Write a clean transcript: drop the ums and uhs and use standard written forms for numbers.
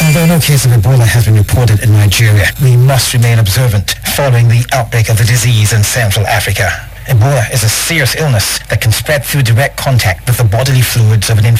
Although no case of Ebola has been reported in Nigeria, we must remain observant following the outbreak of the disease in Central Africa. Ebola is a serious illness that can spread through direct contact with the bodily fluids of an